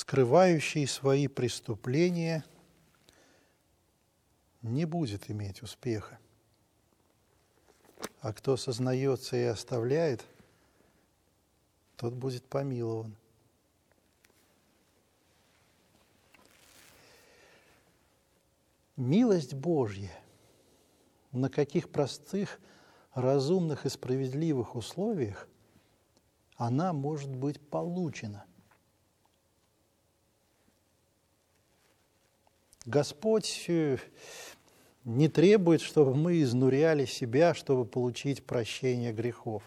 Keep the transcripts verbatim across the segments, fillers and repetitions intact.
скрывающий свои преступления, не будет иметь успеха. А кто сознается и оставляет, тот будет помилован. Милость Божья на каких простых, разумных и справедливых условиях она может быть получена. Господь не требует, чтобы мы изнуряли себя, чтобы получить прощение грехов.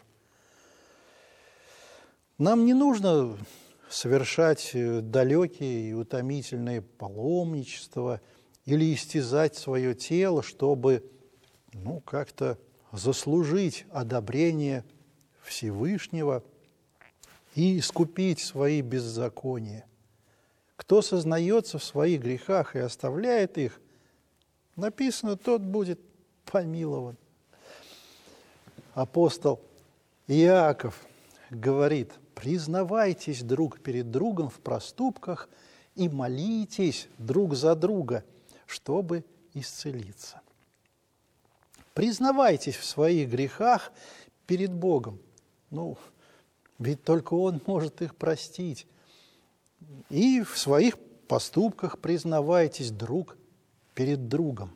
Нам не нужно совершать далекие и утомительные паломничества или истязать свое тело, чтобы ну, как-то заслужить одобрение Всевышнего и искупить свои беззакония. Кто сознается в своих грехах и оставляет их, написано, тот будет помилован. Апостол Иаков говорит: признавайтесь друг перед другом в проступках и молитесь друг за друга, чтобы исцелиться. Признавайтесь в своих грехах перед Богом. Ну, ведь только Он может их простить. И в своих поступках признавайтесь друг перед другом.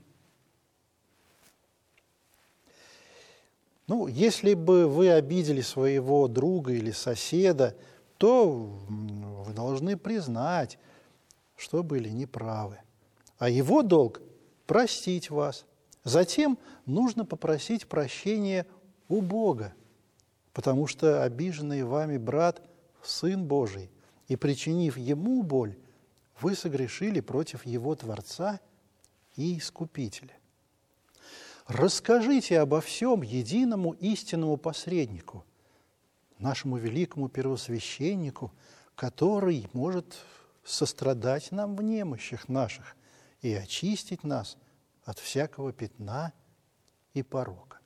Ну, если бы вы обидели своего друга или соседа, то вы должны признать, что были неправы. А его долг – простить вас. Затем нужно попросить прощения у Бога, потому что обиженный вами брат – Сын Божий, и, причинив ему боль, вы согрешили против его Творца и Искупителя. Расскажите обо всем единому истинному посреднику, нашему великому первосвященнику, который может сострадать нам в немощах наших и очистить нас от всякого пятна и порока.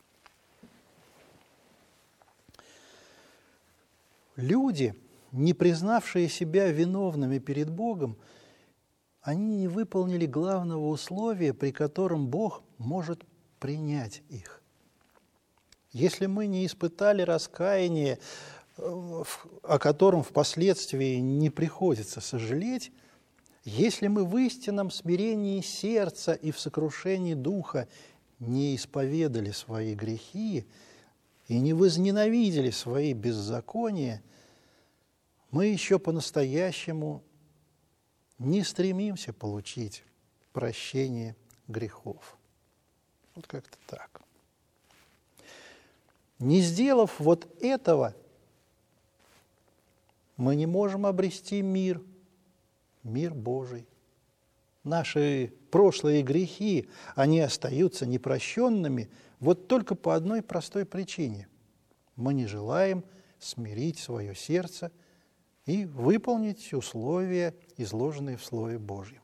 Люди, не признавшие себя виновными перед Богом, они не выполнили главного условия, при котором Бог может принять их. Если мы не испытали раскаяние, о котором впоследствии не приходится сожалеть, если мы в истинном смирении сердца и в сокрушении духа не исповедали свои грехи и не возненавидели свои беззакония, мы еще по-настоящему не стремимся получить прощение грехов. Вот как-то так. Не сделав вот этого, мы не можем обрести мир, мир Божий. Наши прошлые грехи, они остаются непрощенными вот только по одной простой причине. Мы не желаем смирить свое сердце и выполнить условия, изложенные в Слове Божьем.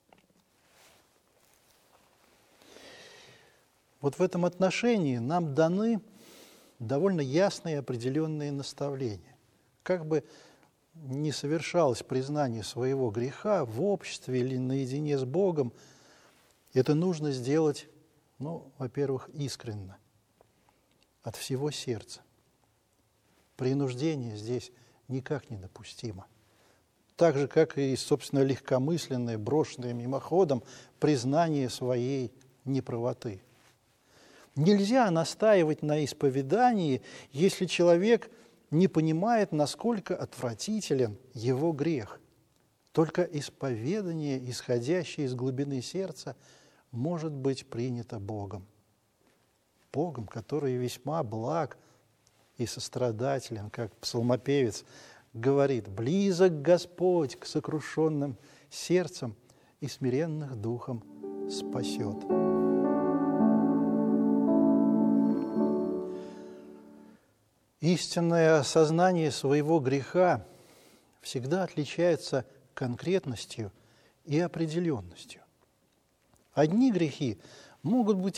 Вот в этом отношении нам даны довольно ясные и определенные наставления. Как бы ни совершалось признание своего греха в обществе или наедине с Богом, это нужно сделать, ну, во-первых, искренно, от всего сердца. Принуждение здесь никак недопустимо. Так же, как и, собственно, легкомысленное, брошенное мимоходом признание своей неправоты. Нельзя настаивать на исповедании, если человек не понимает, насколько отвратителен его грех. Только исповедание, исходящее из глубины сердца, может быть принято Богом. Богом, который весьма благ и сострадателен, как псалмопевец говорит: «Близок Господь к сокрушенным сердцем и смиренных духом спасет». Истинное осознание своего греха всегда отличается конкретностью и определенностью. Одни грехи могут быть